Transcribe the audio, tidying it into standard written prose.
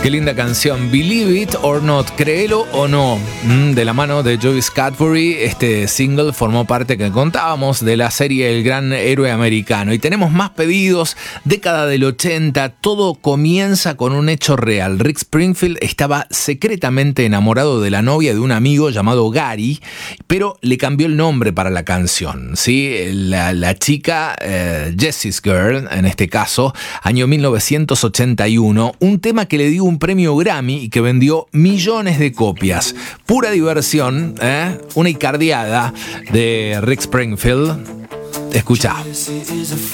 Qué linda canción, Believe It or Not, créelo o no, de la mano de Joyce Cadbury. Este single formó parte, que contábamos, de la serie El Gran Héroe Americano. Y tenemos más pedidos, década del 80, todo comienza con un hecho real. Rick Springfield estaba secretamente enamorado de la novia de un amigo llamado Gary, pero le cambió el nombre para la canción, ¿sí? La chica, Jessie's Girl, en este caso, año 1981, un tema que le dio un premio Grammy y que vendió millones de copias. Pura diversión, una icardiada de Rick Springfield. Escucha.